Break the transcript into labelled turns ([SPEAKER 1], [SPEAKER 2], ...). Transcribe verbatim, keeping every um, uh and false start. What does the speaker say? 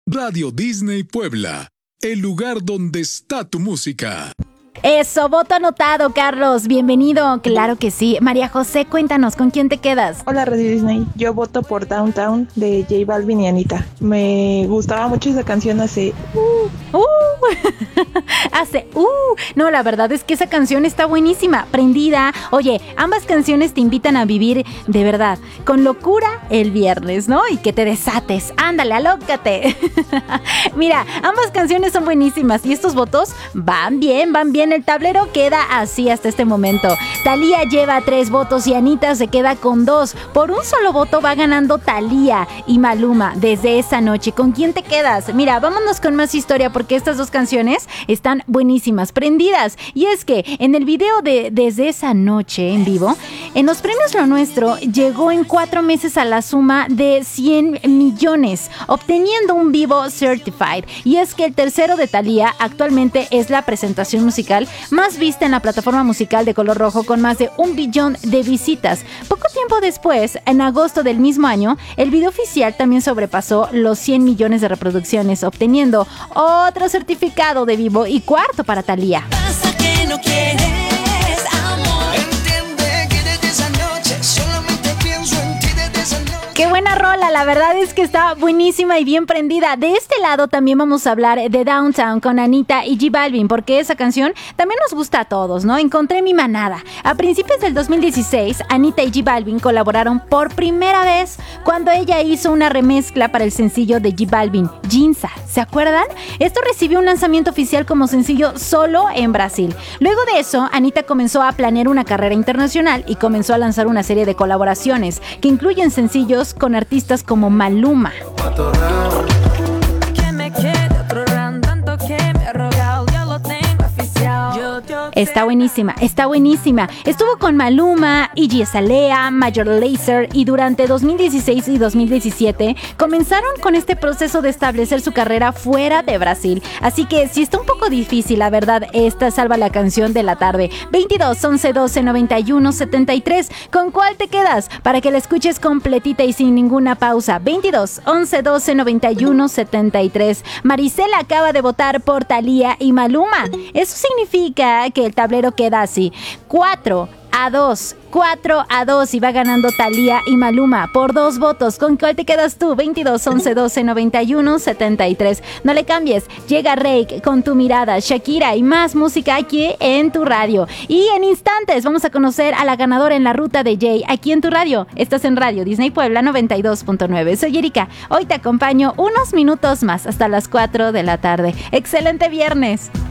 [SPEAKER 1] Radio Disney Puebla, el lugar donde está tu música.
[SPEAKER 2] Eso, voto anotado, Carlos. Bienvenido, claro que sí. María José, cuéntanos, ¿con quién te quedas?
[SPEAKER 3] Hola, Radio Disney. Yo voto por Downtown de J Balvin y Anita. Me gustaba mucho esa canción hace...
[SPEAKER 2] Uh, uh, hace... Uh. No, la verdad es que esa canción está buenísima, prendida. Oye, ambas canciones te invitan a vivir, de verdad, con locura el viernes, ¿no? Y que te desates. Ándale, alócate. Mira, ambas canciones son buenísimas y estos votos van bien, van bien. El tablero queda así hasta este momento. Thalía lleva tres votos y Anita se queda con dos. Por un solo voto va ganando Thalía y Maluma desde esa noche. ¿Con quién te quedas? Mira, vámonos con más historia porque estas dos canciones están buenísimas, prendidas. Y es que en el video de Desde esa noche en vivo, en los premios Lo Nuestro llegó en cuatro meses a la suma de cien millones, obteniendo un Vivo Certified. Y es que el tercero de Thalía actualmente es la presentación musical más vista en la plataforma musical de color rojo con más de un billón de visitas. Poco tiempo después, en agosto del mismo año, el video oficial también sobrepasó los cien millones de reproducciones, obteniendo otro certificado de Vivo y cuarto para Thalía.
[SPEAKER 4] Pasa que no quieres amor. Entiende que desde esa noche solamente pienso en ti desde esa noche.
[SPEAKER 2] Qué buena rola, la verdad es que está buenísima y bien prendida. De este lado también vamos a hablar de Downtown con Anita y J Balvin, porque esa canción también nos gusta a todos, ¿no? Encontré mi manada. A principios del dos mil dieciséis, Anita y J Balvin colaboraron por primera vez cuando ella hizo una remezcla para el sencillo de J Balvin, Ginza. ¿Se acuerdan? Esto recibió un lanzamiento oficial como sencillo solo en Brasil. Luego de eso, Anita comenzó a planear una carrera internacional y comenzó a lanzar una serie de colaboraciones que incluyen sencillos con artistas como Maluma. Está buenísima, está buenísima. Estuvo con Maluma, Iggy Azalea, Major Lazer y durante dos mil dieciséis y dos mil diecisiete comenzaron con este proceso de establecer su carrera fuera de Brasil. Así que si está un poco difícil, la verdad, esta salva la canción de la tarde. veintidós, once, doce, noventa y uno, setenta y tres. ¿Con cuál te quedas? Para que la escuches completita y sin ninguna pausa. veintidós, once, doce, noventa y uno, setenta y tres. Maricela acaba de votar por Thalía y Maluma. Eso significa que el tablero queda así: cuatro a dos, cuatro a dos y va ganando Thalía y Maluma por dos votos. ¿Con cuál te quedas tú? veintidós, once, doce, noventa y uno, setenta y tres. No le cambies, llega Reik con Tu Mirada, Shakira y más música aquí en tu radio. Y en instantes vamos a conocer a la ganadora en la ruta de Jay aquí en tu radio. Estás en Radio Disney Puebla noventa y dos punto nueve. Soy Erika, hoy te acompaño unos minutos más hasta las cuatro de la tarde. ¡Excelente viernes!